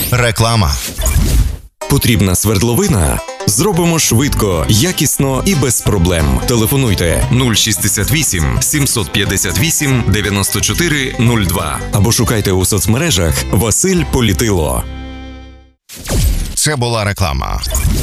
Реклама. Потрібна свердловина? Зробимо швидко, якісно і без проблем. Телефонуйте 068 758 94 02 або шукайте у соцмережах Василь Політило. Це була реклама.